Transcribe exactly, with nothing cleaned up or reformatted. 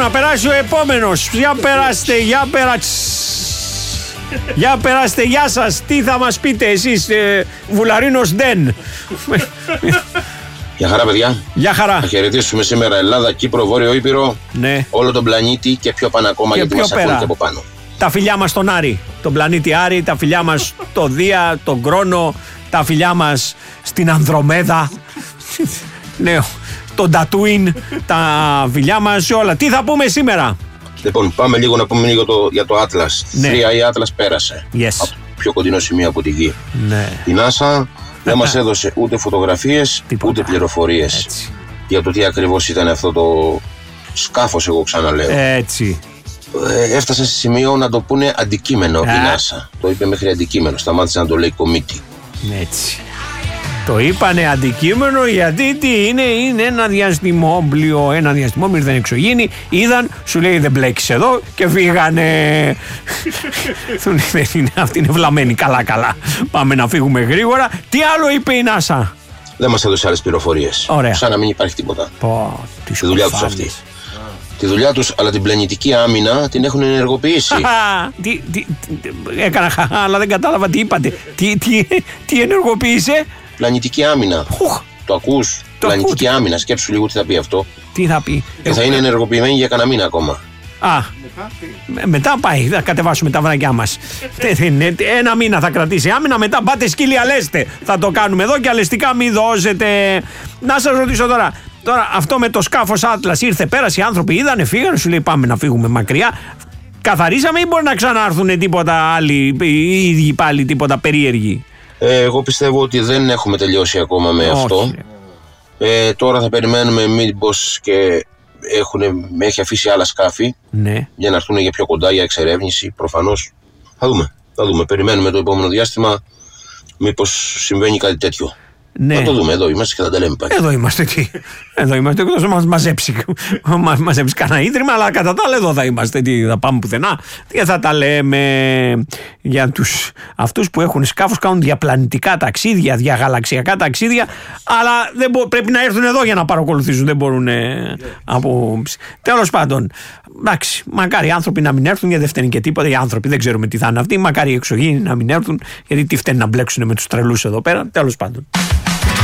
να περάσει ο επόμενος. Για περάστε, για περάστε. Για περάστε, γεια σας. Τι θα μας πείτε εσείς, ε, Βουλαρίνος Ντεν? Γεια χαρά, παιδιά. Γεια χαρά. Θα χαιρετήσουμε σήμερα Ελλάδα, Κύπρο, Βόρειο Ήπειρο, ναι. όλο τον πλανήτη και πιο πάνω ακόμα, και γιατί μας ακούνε και από πάνω. Τα φιλιά μας στον Άρη, τον πλανήτη Άρη, τα φιλιά μας στο Δία, τον Κρόνο, τα φιλιά μας στην Ανδρομέδα, ναι, τον Τατούιν, τα φιλιά μας σε όλα. Τι θα πούμε σήμερα? Λοιπόν, πάμε λίγο να πούμε λίγο το, για το Atlas. Ναι. Τρία η Atlas πέρασε. Yes. Από το πιο κοντινό σημείο από τη Γη. Ναι. Η NASA δεν μας έδωσε ούτε φωτογραφίες, τίποτα, ούτε πληροφορίες έτσι, για το τι ακριβώς ήταν αυτό το σκάφος, εγώ ξαναλέω. Έτσι. Ε, έφτασε σε σημείο να το πούνε αντικείμενο Α. η NASA. Το είπε μέχρι αντικείμενο, σταμάτησε να το λέει κομίτι. Έτσι. Το είπανε αντικείμενο γιατί τι είναι, είναι ένα διαστημόπλιο, ένα διαστημόπλιο, ήρθαν εξωγήινοι, είδαν, σου λέει δεν μπλέκεις εδώ και φύγανε. Δεν είναι, αυτή είναι βλαμμένη, καλά καλά. Πάμε να φύγουμε γρήγορα. Τι άλλο είπε η NASA? Δεν μας έδωσε άλλες πληροφορίες. Ωραία. Σαν να μην υπάρχει τίποτα. Πω, τι Τη δουλειά τους αυτή. Τη δουλειά τους, αλλά την πλανητική άμυνα την έχουν ενεργοποιήσει. τι, τι, τι, έκανα χαχά, αλλά δεν κατάλαβα τι είπατε. Τι, τι, τι ενεργοποίησε? Πλανητική άμυνα. Ουχ. Το ακούς? Το Πλανητική ακούω. άμυνα. Σκέψου λίγο τι θα πει αυτό. Τι θα πει? Και θα είναι ενεργοποιημένη για κανένα μήνα ακόμα. Α, μετά, μετά πάει, θα κατεβάσουμε τα βρακιά μας. Ένα μήνα θα κρατήσει άμυνα, μετά πάτε σκύλια λέστε. Θα το κάνουμε εδώ και αλεστικά μην δώσετε. Να σας ρωτήσω τώρα, τώρα αυτό με το σκάφος Atlas ήρθε, πέρασε, οι άνθρωποι είδανε, φύγανε, σου λέει πάμε να φύγουμε μακριά. Καθαρίσαμε ή μπορεί να ξανάρθουν τίποτα άλλοι, οι ίδιοι πάλι τίποτα περίεργοι? Ε, εγώ πιστεύω ότι δεν έχουμε τελειώσει ακόμα με Όχι. αυτό. Ε, τώρα θα περιμένουμε μήπως και έχουν, με έχει αφήσει άλλα σκάφη, ναι, για να έρθουν για πιο κοντά, για εξερεύνηση. Προφανώς θα δούμε. Θα δούμε. Περιμένουμε το επόμενο διάστημα μήπως συμβαίνει κάτι τέτοιο. ναι. Θα το δούμε. Εδώ είμαστε και θα τα λέμε πάλι. Εδώ είμαστε τι. Εδώ είμαστε, εκτός να μας μαζέψει, μας μαζέψει κανένα ίδρυμα, αλλά κατά τα άλλα εδώ θα είμαστε. Τι, θα πάμε πουθενά. Και θα τα λέμε για τους, αυτούς που έχουν σκάφος, κάνουν διαπλανητικά ταξίδια, διαγαλαξιακά ταξίδια, αλλά δεν μπο, πρέπει να έρθουν εδώ για να παρακολουθήσουν. Δεν μπορούν ε, από. Τέλος πάντων, εντάξει, μακάρι οι άνθρωποι να μην έρθουν, γιατί δεν φταίνει και τίποτα. Οι άνθρωποι δεν ξέρουμε τι θα είναι αυτοί. Μακάρι οι εξωγήινοι να μην έρθουν, γιατί τι φταίνει να μπλέξουν με τους τρελούς εδώ πέρα. Τέλος πάντων.